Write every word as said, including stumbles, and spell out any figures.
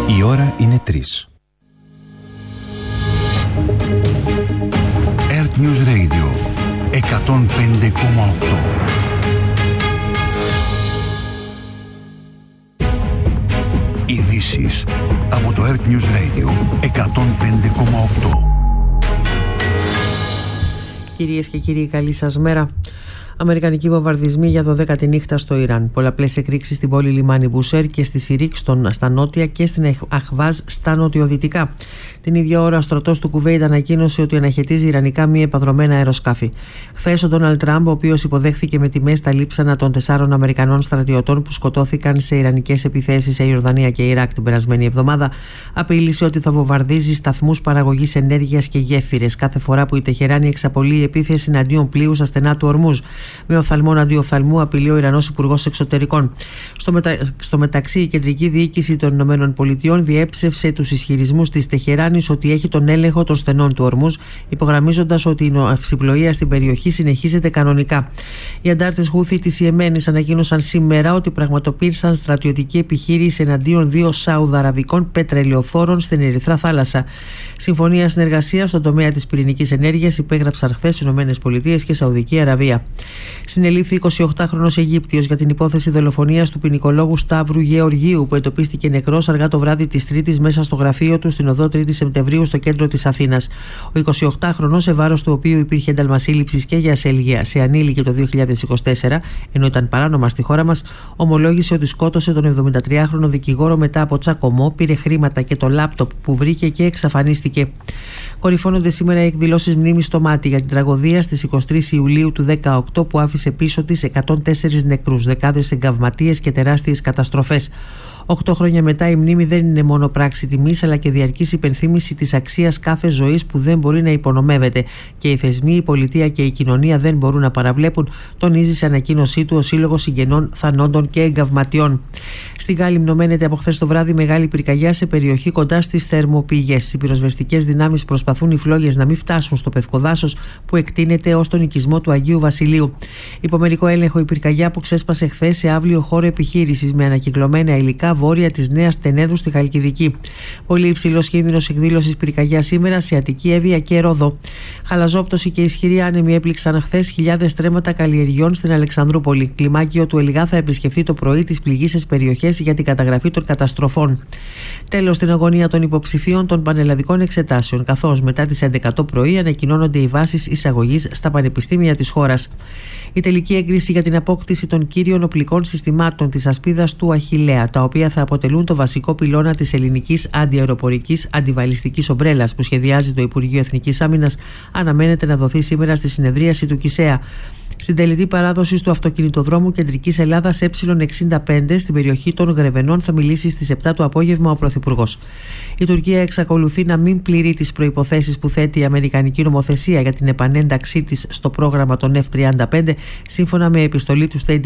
Η ώρα είναι τρεις. Earth News Radio εκατόν πέντε κόμμα οκτώ. Ειδήσεις από το Earth News Radio εκατόν πέντε κόμμα οκτώ. Κυρίες και κύριοι, καλή σας μέρα. Αμερικανικοί βομβαρδισμοί για δωδέκατη νύχτα στο Ιράν. Πολλαπλές εκρήξεις στην πόλη λιμάνι Μπουσέρ και στη Σιρίκ στα νότια και στην Αχβάζ στα νοτιοδυτικά. Την ίδια ώρα, ο στρατός του Κουβέιτ ανακοίνωσε ότι αναχαιτίζει ιρανικά μη επανδρωμένα αεροσκάφη. Χθες, ο Ντόναλντ Τραμπ, ο οποίος υποδέχθηκε με τιμές τα λείψανα των τεσσάρων Αμερικανών στρατιωτών που σκοτώθηκαν σε ιρανικές επιθέσεις σε Ιορδανία και Ιράκ την περασμένη εβδομάδα, απείλησε ότι θα βομβαρδίζει σταθμούς παραγωγής ενέργειας και γέφυρες κάθε φορά που η Τεχεράνη εξαπολύει επίθεση εναντίον πλοίου στα στενά του Ορμούζ. Με οφθαλμόν αντί οφθαλμού, απειλεί ο Ιρανός Υπουργός Εξωτερικών. Στο, μετα... Στο μεταξύ, η κεντρική διοίκηση των ΗΠΑ διέψευσε τους ισχυρισμούς της Τεχεράνης ότι έχει τον έλεγχο των στενών του Ορμούζ, υπογραμμίζοντας ότι η ναυσιπλοεία στην περιοχή συνεχίζεται κανονικά. Οι αντάρτες Χούθι της Ιεμένης ανακοίνωσαν σήμερα ότι πραγματοποίησαν στρατιωτική επιχείρηση εναντίον δύο σαουδαραβικών πετρελαιοφόρων στην Ερυθρά Θάλασσα. Συμφωνία συνεργασίας στον τομέα της πυρηνικής ενέργειας υπέγραψαν χθες οι ΗΠΑ και Σαουδική Αραβία. Συνελήφθη εικοσιοκτάχρονος Αιγύπτιος για την υπόθεση δολοφονίας του ποινικολόγου Σταύρου Γεωργίου, που εντοπίστηκε νεκρός αργά το βράδυ της Τρίτης μέσα στο γραφείο του στην οδό τρίτη Σεπτεμβρίου στο κέντρο της Αθήνας. Ο εικοσιοκτάχρονος, σε βάρος του οποίου υπήρχε ένταλμα σύλληψης και για ασέλγεια σε ανήλικη το δύο χιλιάδες είκοσι τέσσερα, ενώ ήταν παράνομα στη χώρα μας, ομολόγησε ότι σκότωσε τον εβδομηντατριάχρονο δικηγόρο μετά από τσακωμό, πήρε χρήματα και το λάπτοπ που βρήκε και εξαφανίστηκε. Κορυφώνονται σήμερα οι εκδηλώσεις μνήμης στο Μάτι για την τραγωδία στις εικοστή τρίτη Ιουλίου του δεκαοκτώ που άφησε πίσω της εκατόν τέσσερις νεκρούς, δεκάδες εγκαυματίες και τεράστιες καταστροφές. Οκτώ χρόνια μετά, η μνήμη δεν είναι μόνο πράξη τιμής, αλλά και διαρκής υπενθύμηση της αξίας κάθε ζωής που δεν μπορεί να υπονομεύεται. Και οι θεσμοί, η πολιτεία και η κοινωνία δεν μπορούν να παραβλέπουν, τονίζει σε ανακοίνωσή του ο Σύλλογος Συγγενών Θανόντων και Εγκαυματιών. Στην Γάλλη μνωμένεται από χθες το βράδυ μεγάλη πυρκαγιά σε περιοχή κοντά στις θερμοπηγές. Οι πυροσβεστικές δυνάμεις προσπαθούν οι φλόγες να μην φτάσουν στο πευκοδάσος που εκτείνεται ως τον οικισμό του Αγίου Βασιλείου. Υπό μερικό έλεγχο, η πυρκαγιά που ξέσπασε χθες σε αύλιο χώρο επιχείρησης με ανακυκλωμένα υλικά βόρεια της Νέας Τενέδου στη Χαλκιδική. Πολύ υψηλός κίνδυνος εκδήλωσης πυρκαγιά σήμερα σε Αττική, Εύβοια και Ρόδο. Χαλαζόπτωση και ισχυροί άνεμοι έπληξαν χθες χιλιάδες στρέμματα καλλιεργιών στην Αλεξανδρούπολη. Κλιμάκιο του Ελιγά θα επισκεφθεί το πρωί τις πληγείσες περιοχές για την καταγραφή των καταστροφών. Τέλος, στην αγωνία των υποψηφίων των πανελλαδικών εξετάσεων, καθώς μετά τις έντεκα το πρωί ανακοινώνονται οι βάσεις εισαγωγής στα πανεπιστήμια της χώρας. Η τελική έγκριση για την απόκτηση των κύριων οπλικών συστημάτων της ασπίδας του Αχιλλέα, τα οποία θα αποτελούν το βασικό πυλώνα της ελληνικής αντιαεροπορικής αντιβαλιστικής ομπρέλας που σχεδιάζει το Υπουργείο Εθνικής Άμυνας, αναμένεται να δοθεί σήμερα στη συνεδρίαση του ΚΙΣΕΑ. Στην τελετή παράδοσης του αυτοκινητοδρόμου Κεντρικής Ελλάδας Ε εξήντα πέντε στην περιοχή των Γρεβενών θα μιλήσει στις επτά το απόγευμα ο Πρωθυπουργός. Η Τουρκία εξακολουθεί να μην πληρεί τις προϋποθέσεις που θέτει η Αμερικανική νομοθεσία για την επανένταξή της στο πρόγραμμα των Εφ τριάντα πέντε, σύμφωνα με επιστολή του State